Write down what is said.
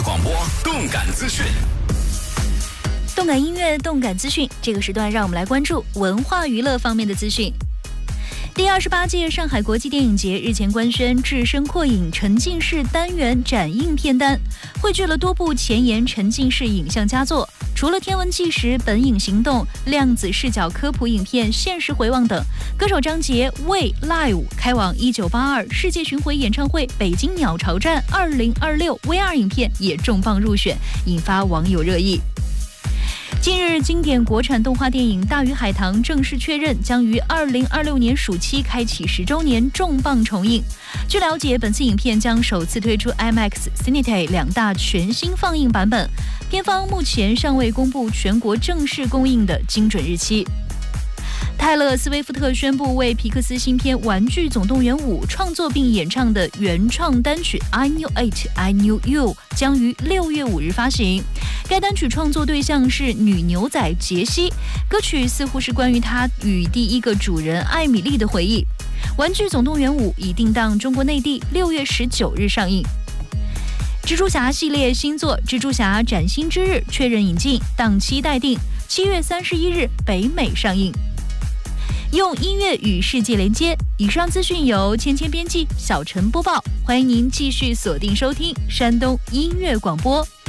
广播，动感资讯。 动感音乐，动感资讯。这个时段，让我们来关注文化娱乐方面的资讯。第28届上海国际电影节日前官宣置身扩影沉浸式单元展映片单，汇聚了多部前沿沉浸式影像佳作。除了天文纪实、本影行动、量子视角科普影片、现实回望等，歌手张杰为 Live 开往1982世界巡回演唱会北京鸟巢站2026 VR 影片也重磅入选，引发网友热议。近日，经典国产动画电影《大鱼海棠》正式确认将于2026年暑期开启10周年重磅重映。据了解，本次影片将首次推出 IMAX、Cinete 两大全新放映版本，片方目前尚未公布全国正式公映的精准日期。泰勒·斯威夫特宣布为皮克斯新片《玩具总动员5》创作并演唱的原创单曲《I Knew It, I Knew You》将于6月5日发行。该单曲创作对象是女牛仔杰西，歌曲似乎是关于她与第一个主人艾米丽的回忆。《玩具总动员5》已定档中国内地6月19日上映。蜘蛛侠系列新作《蜘蛛侠崭新之日》确认引进，档期待定7月31日北美上映。用音乐与世界连接。以上资讯由芊芊编辑，小陈播报。欢迎您继续锁定收听山东音乐广播。